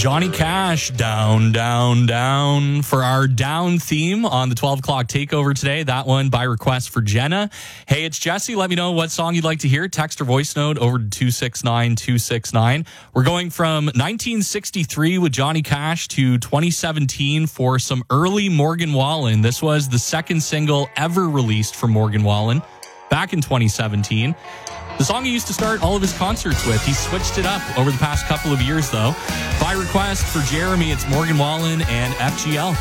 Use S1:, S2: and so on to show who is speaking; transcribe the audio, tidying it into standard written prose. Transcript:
S1: Johnny Cash, Down, Down, Down for our down theme on the 12 o'clock takeover today. That one by request for Jenna. Hey, it's Jesse. Let me know what song you'd like to hear. Text or voice note over to 269-269. We're going from 1963 with Johnny Cash to 2017 for some early Morgan Wallen. This was the second single ever released from Morgan Wallen back in 2017. The song he used to start all of his concerts with. He switched it up over the past couple of years, though. By request for Jeremy, it's Morgan Wallen and FGL.